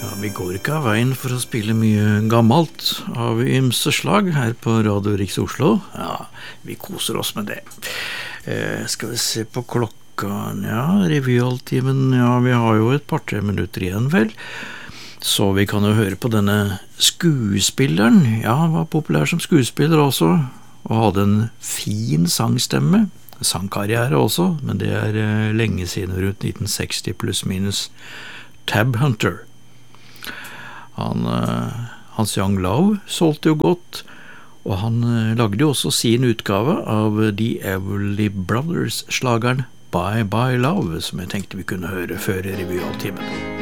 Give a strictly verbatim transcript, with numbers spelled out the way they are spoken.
Vi går ikke av veien for å spille mye gammelt av ymse slag her på Radio Riks Oslo. Ja, vi koser oss med det. Eh, skal vi se på klokka? Ja, revyalltimen, ja, vi har jo et par-tre minutter igjen, vel. Så vi kan jo høre på denne skuespilleren. Ja, han var populær som skuespiller også, og hadde en fin sangstemme. Sangkarriere også, men det er eh, lenge siden, rundt nitten seksti pluss minus. Tab Hunter. Han, uh, hans Young Love solgte jo godt, og han uh, lagde jo også sin utgave av The Everly Brothers-slageren Bye Bye Love, som jeg tenkte vi kunne høre før revyalltimen.